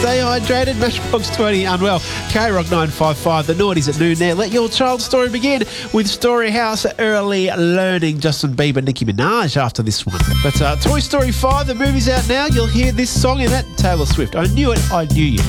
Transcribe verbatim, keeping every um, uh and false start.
Stay hydrated. Matchbox twenty, Unwell. K-Rock nine five five. The Naughties at noon there. Let your child's story begin with Storyhouse Early Learning. Justin Bieber, Nicki Minaj after this one. But uh, Toy Story five, the movie's out now. You'll hear this song in it. Taylor Swift. I knew it. I knew you.